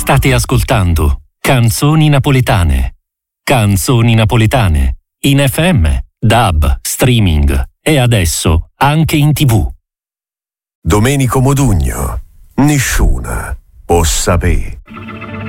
State ascoltando Canzoni Napoletane. Canzoni Napoletane. In FM, DAB, streaming e adesso anche in TV. Domenico Modugno. Nessuno può sapere.